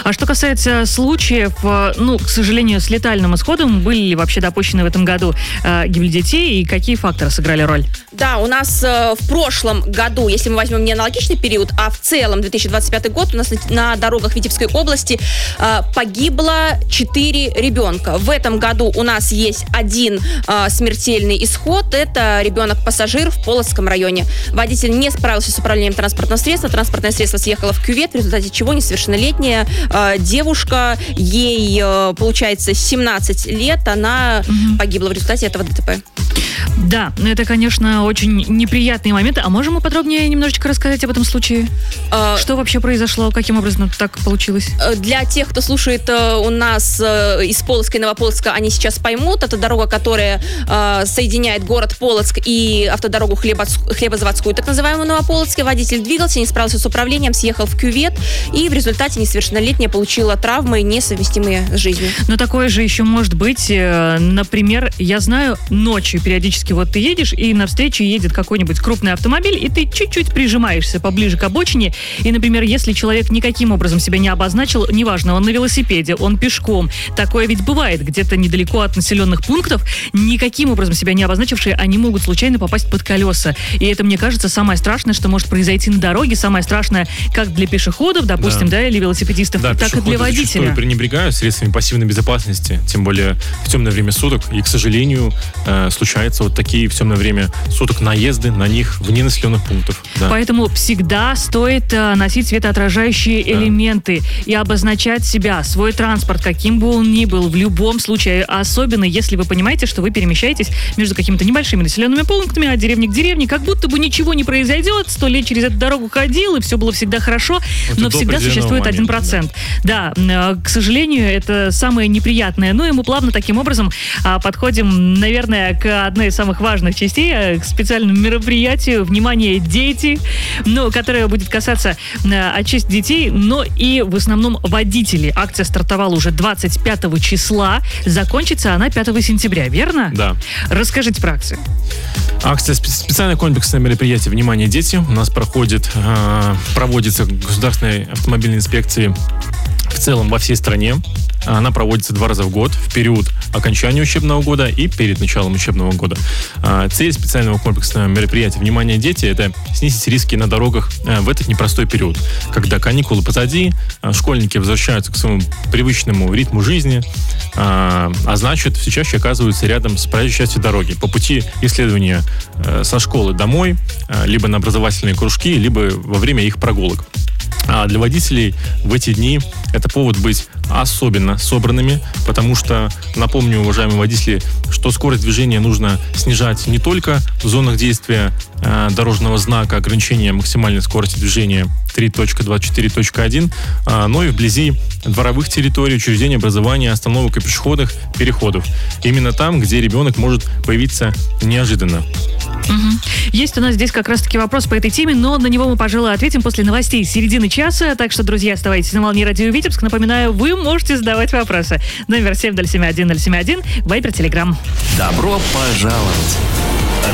А что касается случаев, к сожалению, с летальным исходом, были ли вообще допущены в этом году гибель детей и какие факторы сыграли роль? Да, у нас в прошлом году, если мы возьмем не аналогичный период, а в целом 2025 год, у нас на дорогах Витебской области погибло 4 ребенка. В этом году у нас есть один смертельный исход. Это ребенок-пассажир в Полоцком районе. Водитель не справился с управлением транспортного средства. Транспортное средство съехало в кювет, в результате чего несовершеннолетняя девушка, ей, получается, 17 лет, она погибла в результате этого ДТП. Да, это, конечно, очень неприятные моменты. А можем мы подробнее немножечко рассказать об этом случае? Что вообще произошло? Каким образом так получилось? Для тех, кто слушает у нас из Полоцка и Новополоцка, они сейчас поймут. Это дорога, которая соединяет город Полоцк и автодорогу Хлебозаводскую, так называемую Новополоцке. Водитель двигался, не справился с управлением, съехал в кювет, и в результате несовершеннолетняя получила травмы, несовместимые с жизнью. Но такое же еще может быть, например, я знаю, ночью периодически вот ты едешь, и навстречу едет какой-нибудь крупный автомобиль, и ты чуть-чуть прижимаешься поближе к обочине, и, например, если человек никаким образом себя не обозначил, неважно, он на велосипеде, он пешком, такое ведь бывает, где-то недалеко от населенных пунктов, никаким образом себя не обозначившие, они могут случайно попасть под колеса. И это, мне кажется, самое страшное, что может произойти на дороге, самое страшное как для пешеходов, допустим, или велосипедистов, так и для водителя. Зачастую пренебрегают средствами пассивной безопасности, тем более в темное время суток, и, к сожалению, случаются вот такие в темное время суток наезды на них вне населенных пунктов. Да. Поэтому всегда стоит носить светоотражающие элементы и обозначать себя, свой транспорт, каким бы он ни был, в любом случае, особенно если вы понимаете, что вы перемещаетесь между какими-то небольшими населенными пунктами, от деревни к деревне, как будто бы ничего не произойдет, 100 лет через эту дорогу ходил, и все было всегда хорошо, но всегда существует 1%. Да, к сожалению, это самое неприятное. Ну и мы плавно таким образом подходим, наверное, к одной из самых важных частей, к специальному мероприятию «Внимание, дети», которое будет касаться отчасти детей, но и в основном водителей. Акция стартовала уже 25 числа, закончится она 5 сентября, верно? Да. Расскажите про акцию. Акция специальное комплексное мероприятие «Внимание, дети». У нас проводится государственной автомобильной инспекции в целом во всей стране. Она проводится 2 раза в год, в период окончания учебного года и перед началом учебного года. Цель специального комплексного мероприятия «Внимание, дети» — это снизить риски на дорогах в этот непростой период, когда каникулы позади, школьники возвращаются к своему привычному ритму жизни, а значит, все чаще оказываются рядом с проезжей частью дороги по пути исследования со школы домой, либо на образовательные кружки, либо во время их прогулок. А для водителей в эти дни это повод быть особенно собранными, потому что, напомню, уважаемые водители, что скорость движения нужно снижать не только в зонах действия дорожного знака ограничения максимальной скорости движения 3.24.1, но и вблизи дворовых территорий, учреждений образования, остановок и пешеходных переходов. Именно там, где ребенок может появиться неожиданно. Есть у нас здесь как раз-таки вопрос по этой теме, но на него мы, пожалуй, ответим после новостей середины часа. Так что, друзья, оставайтесь на волне радио Витебск. Напоминаю, вы можете задавать вопросы. Номер 7071071, Вайбер, Телеграм. Добро пожаловать!